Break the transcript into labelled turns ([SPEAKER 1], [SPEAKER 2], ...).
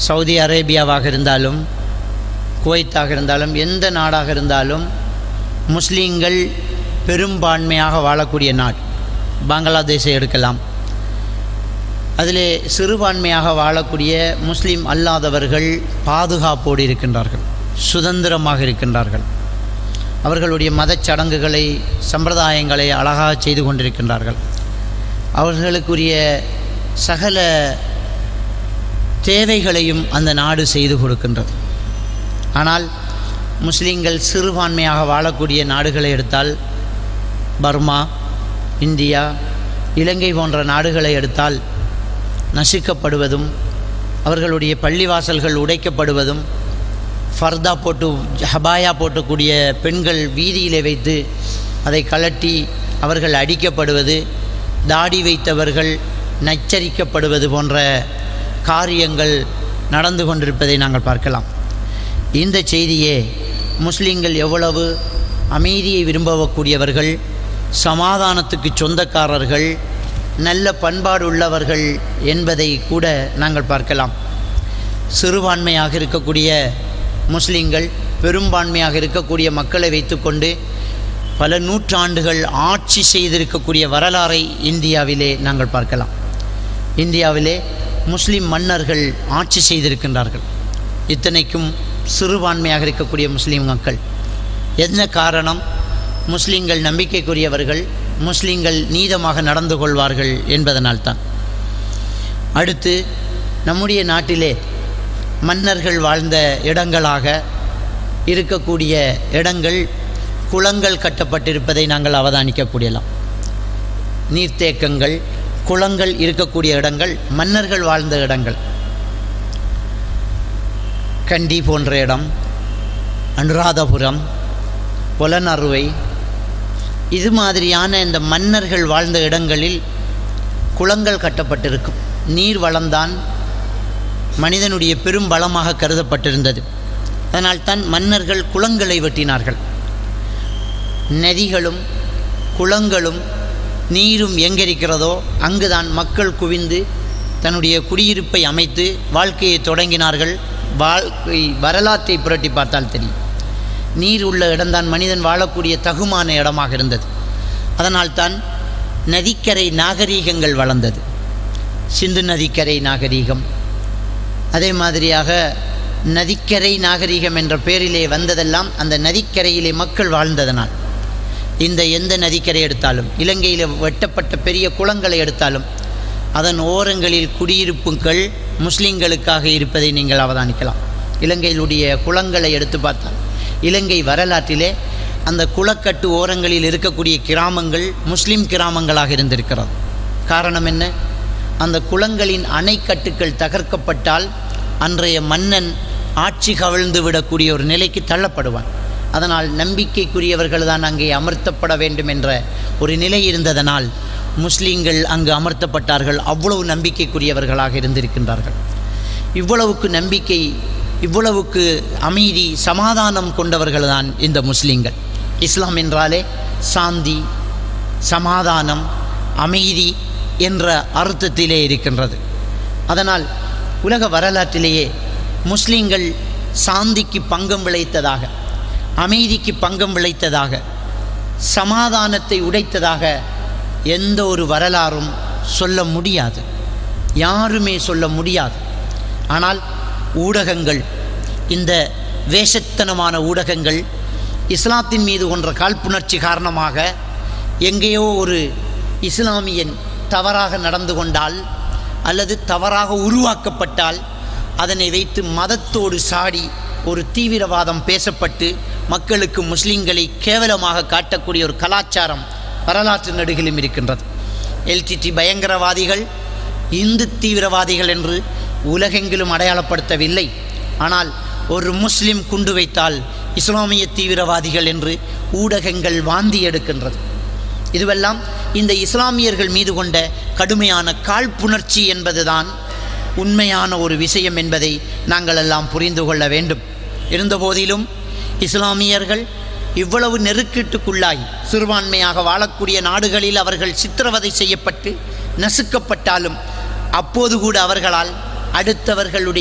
[SPEAKER 1] Saudi அரேபியாவாக இருந்தாலும், குவைத்தாக இருந்தாலும், எந்த நாடாக இருந்தாலும் முஸ்லீம்கள் பெரும்பான்மையாக வாழக்கூடிய நாடு. பங்களாதேஷை எடுக்கலாம். அதிலே சிறுபான்மையாக வாழக்கூடிய முஸ்லீம் அல்லாதவர்கள் பாதுகாப்போடு இருக்கின்றார்கள், சுதந்திரமாக இருக்கின்றார்கள். அவர்களுடைய மதச்சடங்குகளை, சம்பிரதாயங்களை அழகாக செய்து கொண்டிருக்கின்றார்கள். அவர்களுக்குரிய சகல தேவைகளையும் அந்த நாடு செய்து கொடுக்கின்றது. ஆனால் முஸ்லீம்கள் சிறுபான்மையாக வாழக்கூடிய நாடுகளை எடுத்தால், பர்மா, இந்தியா, இலங்கை போன்ற நாடுகளை எடுத்தால் நசுக்கப்படுவதும், அவர்களுடைய பள்ளிவாசல்கள் உடைக்கப்படுவதும், ஃபர்தா போட்டு ஹபாயா போட்டக்கூடிய பெண்கள் வீதியிலே வைத்து அதை கலட்டி அவர்கள் அடிக்கப்படுவது, தாடி வைத்தவர்கள் நச்சரிக்கப்படுவது போன்ற காரியங்கள் நடந்து கொண்டிருப்பதை நாங்கள் பார்க்கலாம். இந்த செய்தியே முஸ்லீம்கள் எவ்வளவு அமைதியை விரும்பக்கூடியவர்கள், சமாதானத்துக்கு சொந்தக்காரர்கள், நல்ல பண்பாடு உள்ளவர்கள் என்பதை கூட நாங்கள் பார்க்கலாம். சிறுபான்மையாக இருக்கக்கூடிய முஸ்லீம்கள் பெரும்பான்மையாக இருக்கக்கூடிய மக்களை வைத்துக்கொண்டு பல நூற்றாண்டுகள் ஆட்சி செய்திருக்கக்கூடிய வரலாறை இந்தியாவிலே நாங்கள் பார்க்கலாம். இந்தியாவிலே முஸ்லீம் மன்னர்கள் ஆட்சி செய்திருக்கின்றார்கள். இத்தனைக்கும் சிறுபான்மையாக இருக்கக்கூடிய முஸ்லீம் மக்கள். என்ன காரணம்? முஸ்லீம்கள் நம்பிக்கைக்குரியவர்கள், முஸ்லீம்கள் நீதமாக நடந்து கொள்வார்கள் என்பதனால்தான். அடுத்து, நம்முடைய நாட்டிலே மன்னர்கள் வாழ்ந்த இடங்களாக இருக்கக்கூடிய இடங்கள், குளங்கள் கட்டப்பட்டிருப்பதை நாங்கள் அவதானிக்கக்கூடியலாம். நீர்த்தேக்கங்கள், குளங்கள் இருக்கக்கூடிய இடங்கள் மன்னர்கள் வாழ்ந்த இடங்கள். கண்டி போன்ற இடம், அனுராதபுரம், பொலனறுவை, இது மாதிரியான இந்த மன்னர்கள் வாழ்ந்த இடங்களில் குளங்கள் கட்டப்பட்டிருக்கும். நீர் வளம்தான் மனிதனுடைய பெரும் பலமாக கருதப்பட்டிருந்தது. அதனால்தான் மன்னர்கள் குளங்களை வெட்டினார்கள். நதிகளும் குளங்களும் நீரும் எங்கிருக்கிறதோ அங்குதான் மக்கள் குவிந்து தன்னுடைய குடியிருப்பை அமைத்து வாழ்க்கையை தொடங்கினார்கள். வரலாற்றை புரட்டி பார்த்தால் தெரியும். நீர் உள்ள இடம்தான் மனிதன் வாழக்கூடிய தகுமான இடமாக இருந்தது. அதனால்தான் நதிக்கரை நாகரீகங்கள் வளர்ந்தது. சிந்து நதிக்கரை நாகரீகம், அதே மாதிரியாக நதிக்கரை நாகரீகம் என்ற பெயரிலே வந்ததெல்லாம் அந்த நதிக்கரையிலே மக்கள் வாழ்ந்ததனால். எந்த நதிக்கரை எடுத்தாலும், இலங்கையில் வெட்டப்பட்ட பெரிய குளங்களை எடுத்தாலும் அதன் ஓரங்களில் குடியிருப்புகள் முஸ்லீம்களுக்காக இருப்பதை நீங்கள் அவதானிக்கலாம். இலங்கையிலுடைய குளங்களை எடுத்து பார்த்தால் இலங்கை வரலாற்றிலே அந்த குளக்கட்டு ஓரங்களில் இருக்கக்கூடிய கிராமங்கள் முஸ்லீம் கிராமங்களாக இருந்திருக்கிறது. காரணம் என்ன? அந்த குளங்களின் அணைக்கட்டுக்கள் தகர்க்கப்பட்டால் அன்றைய மன்னன் ஆட்சி கவிழ்ந்து விடக்கூடிய ஒரு நிலைக்கு தள்ளப்படுவான். அதனால் நம்பிக்கைக்குரியவர்கள் தான் அங்கே அமர்த்தப்பட வேண்டும் என்ற ஒரு நிலை இருந்ததனால் முஸ்லீம்கள் அங்கு அமர்த்தப்பட்டார்கள். அவ்வளவு நம்பிக்கைக்குரியவர்களாக இருந்திருக்கின்றார்கள். இவ்வளவுக்கு நம்பிக்கை, இவ்வளவுக்கு அமைதி, சமாதானம் கொண்டவர்கள் தான் இந்த முஸ்லீம்கள். இஸ்லாம் என்றாலே சாந்தி, சமாதானம், அமைதி என்ற அர்த்தத்திலே இருக்கின்றது. அதனால் உலக வரலாற்றிலேயே முஸ்லீம்கள் சாந்திக்கு பங்கம் விளைத்ததாக, அமைதிக்கு பங்கம் விளைத்ததாக, சமாதானத்தை உடைத்ததாக எந்த ஒரு வரலாறும் சொல்ல முடியாது, யாருமே சொல்ல முடியாது. ஆனால் ஊடகங்கள், இந்த வேஷத்தனமான ஊடகங்கள் இஸ்லாத்தின் மீது கொன்ற காழ்ப்புணர்ச்சி காரணமாக எங்கேயோ ஒரு இஸ்லாமியன் தவறாக நடந்து கொண்டால் அல்லது தவறாக உருவாக்கப்பட்டால் அதனை வைத்து மதத்தோடு சாடி ஒரு தீவிரவாதம் பேசப்பட்டு மக்களுக்கு முஸ்லீம்களை கேவலமாக காட்டக்கூடிய ஒரு கலாச்சாரம் வரலாற்று நடுகிலும் இருக்கின்றது. எல்டிடி பயங்கரவாதிகள் இந்து தீவிரவாதிகள் என்று உலகெங்கிலும் அடையாளப்படுத்தவில்லை. ஆனால் ஒரு முஸ்லிம் குண்டு வைத்தால் இஸ்லாமிய தீவிரவாதிகள் என்று ஊடகங்கள் வாந்தி எடுக்கின்றது. இதுவெல்லாம் இந்த இஸ்லாமியர்கள் மீது கொண்ட கடுமையான காழ்ப்புணர்ச்சி என்பதுதான் உண்மையான ஒரு விஷயம் என்பதை நாங்கள் எல்லாம் புரிந்து கொள்ள வேண்டும். இருந்தபோதிலும் இஸ்லாமியர்கள் இவ்வளவு நெருக்கீட்டுக்குள்ளாய் சிறுபான்மையாக வாழக்கூடிய நாடுகளில் அவர்கள் சித்திரவதை செய்யப்பட்டு நசுக்கப்பட்டாலும் அப்போது கூட அவர்களால் அடுத்தவர்களுடைய